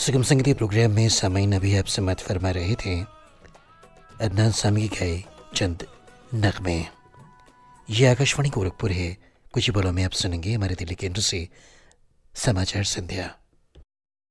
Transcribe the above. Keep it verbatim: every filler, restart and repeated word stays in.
सुगम संगीत प्रोग्राम में सामीन अभी आप समात फरमा रहे थे अदनान सामी के गाए चंद नगमे। ये आकाशवाणी गोरखपुर है। कुछ ही बोलों में आप सुनेंगे हमारे दिल्ली केंद्र से समाचार संध्या।